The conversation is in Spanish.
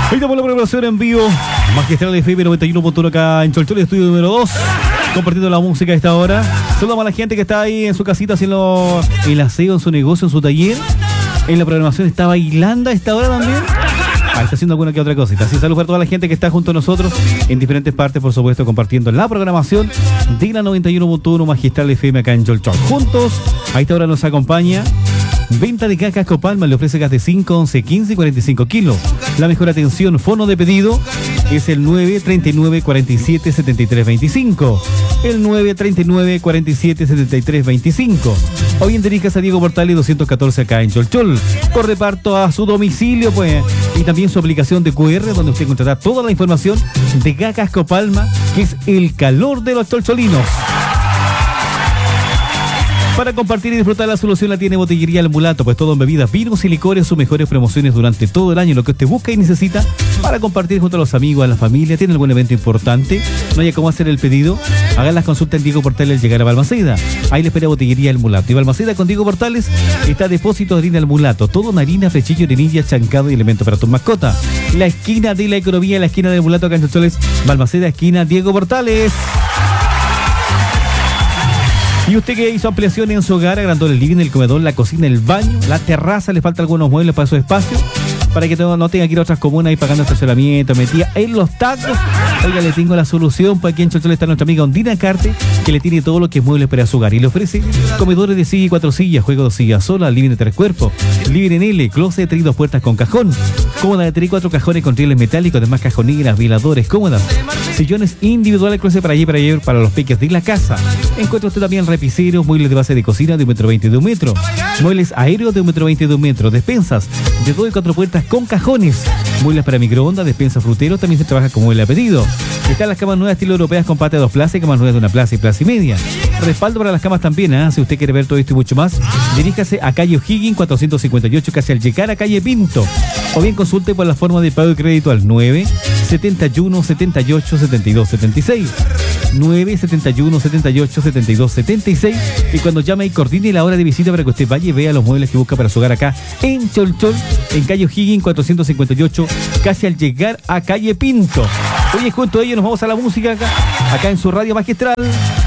Ahí estamos la programación en vivo. Magistral FM 91.1 acá en Cholchol, estudio número 2. Compartiendo la música a esta hora. Saludamos a la gente que está ahí en su casita haciendo el aseo en su negocio, en su taller. En la programación está bailando a esta hora también. Está haciendo alguna que otra cosita. Así saludos para toda la gente que está junto a nosotros en diferentes partes, por supuesto, compartiendo la programación de la 91.1 Magistral FM acá en Cholchol. Juntos, a esta hora nos acompaña Venta de Cacas Copalma, le ofrece gas de 5, 11, 15 y 45 kilos. La mejor atención, fono de pedido es el 939 47 73 25. El 939 47 73 25. O bien diríjase a Diego Portales 214 acá en Cholchol. Con reparto a su domicilio, pues. Y también su aplicación de QR, donde usted encontrará toda la información de Cacas Copalma, que es el calor de los cholcholinos. Para compartir y disfrutar la solución la tiene Botillería El Mulato, pues todo en bebidas, vinos y licores, sus mejores promociones durante todo el año, lo que usted busca y necesita para compartir junto a los amigos, a la familia. Tiene algún evento importante, no haya cómo hacer el pedido, hagan las consultas en Diego Portales al llegar a Balmaceda. Ahí le espera Botillería El Mulato. Y Balmaceda con Diego Portales está Depósito de Harina El Mulato, todo en harina, frechillo, harinilla, chancado y elementos para tu mascota. La esquina de la economía, la esquina del Mulato acá en Cholcholes, Balmaceda, esquina Diego Portales. Y usted que hizo ampliaciones en su hogar, agrandó el living, el comedor, la cocina, el baño, la terraza, le faltan algunos muebles para su espacio, para que no tenga que ir a otras comunas y pagando estacionamiento, metida en los tacos. Oiga, le tengo la solución. Para aquí en Cholchol está nuestra amiga Ondina Carte, que le tiene todo lo que es muebles para su hogar y le ofrece comedores de silla y 4 sillas, juego de sillas sola, living de 3 cuerpos, living en L, closet de 3 y 2 puertas con cajón, cómoda de 3 y 4 cajones con rieles metálicos, además cajoneras, veladores, cómodas, sillones individuales, closet para allí para los peques de la casa. Encuentra usted también repiseros, muebles de base de cocina de 1,20 m de 1 metro, muebles aéreos de 1,20 m de 1 metro, despensas de 2 y 4 puertas con cajones, muebles para microondas, despensa frutero, también se trabaja como mueble a pedido. Están las camas nuevas estilo europeas con pata de 2 plazas y camas nuevas de 1 plaza y plaza y media. Respaldo para las camas también, ¿eh? Si usted quiere ver todo esto y mucho más, diríjase a calle O'Higgins 458, casi al llegar a calle Pinto. O bien consulte por la forma de pago de crédito al 9 71 78 72 76. 9 71 78 72 76. Y cuando llame y coordine la hora de visita para que usted vaya y vea los muebles que busca para su hogar acá en Cholchol, en calle O'Higgins 458, casi al llegar a calle Pinto. Oye, junto a ellos nos vamos a la música acá en su radio magistral.